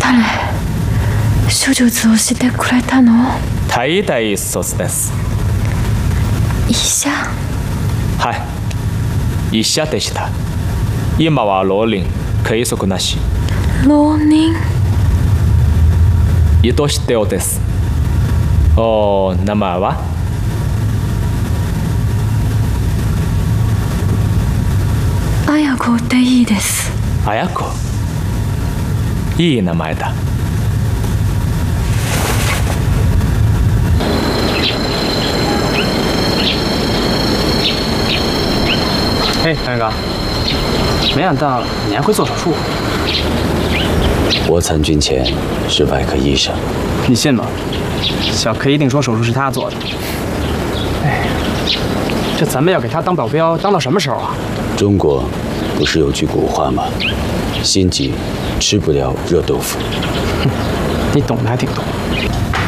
誰手術をしてくれたの？ 大大卒です。 医者？ はい、医者でした。今は浪人、計測なし。 浪人？ 伊藤秀夫です。お名前は？ 綾子でいいです。 綾子、いい名前だ。 哎，大哥，没想到你还会做手术。 我参军前是外科医生， 你信吗？小 K 一定说手术是他做的。哎，这咱们要给他当保镖，当到什么时候啊？ 中国不是有句古话吗？心急吃不了热豆腐。 你懂的还挺多。